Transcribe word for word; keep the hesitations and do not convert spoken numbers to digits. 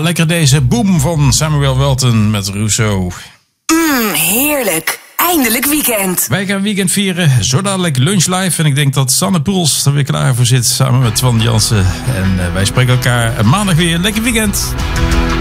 lekker deze boom van Samuel Welton met Rousseau. Mmm, heerlijk. Eindelijk weekend. Wij gaan weekend vieren, zo dadelijk lunch live. En ik denk dat Sanne Poels er weer klaar voor zit, samen met Twan Jansen. En uh, wij spreken elkaar maandag weer. Lekker weekend.